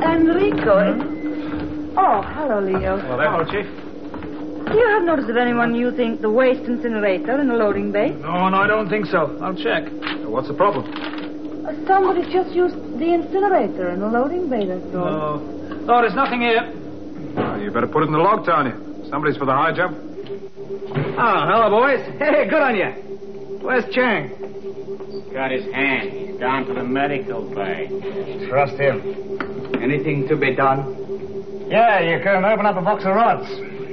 Enrico. Oh, hello, Leo. Well, hello, Chief. Do you have notice of anyone using the waste incinerator in the loading bay? No, I don't think so. I'll check. What's the problem? Somebody just used the incinerator in the loading bay, that's all. No, there's nothing here. Well, you better put it in the log, Tony. Somebody's for the high jump. Oh, hello, boys. Hey, good on you. Where's Chang? Got his hand. He's gone to the medical bay. Trust him. Anything to be done? Yeah, you can open up a box of rods.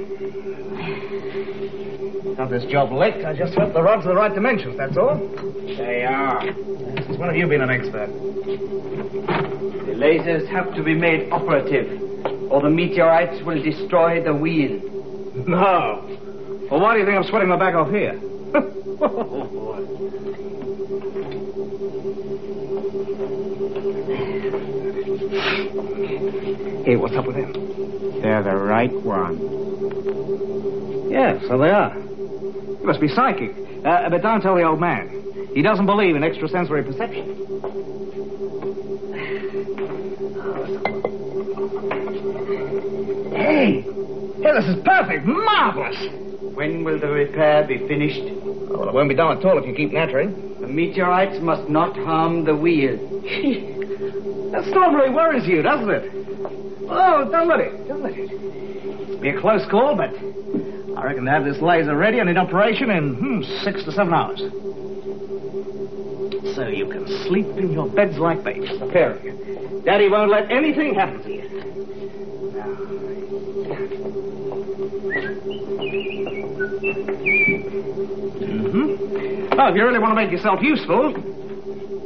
Got this job licked. I just hope the rods are the right dimensions, that's all. They are. Since when have you been an expert? The lasers have to be made operative, or the meteorites will destroy the wheel. No. Well, why do you think I'm sweating my back off here? Hey, what's up with them? They're the right one. Yeah, so they are. You must be psychic. But don't tell the old man. He doesn't believe in extrasensory perception. Hey, this is perfect. Marvelous. When will the repair be finished? Oh, well, it won't be done at all if you keep nattering. The meteorites must not harm the wheel. That strawberry worries you, doesn't it? Oh, don't let it. Don't let it. It'll be a close call, but I reckon to have this laser ready and in operation in 6 to 7 hours. So you can sleep in your beds like babies, the pair of you. Daddy won't let anything happen to you. Oh, if you really want to make yourself useful,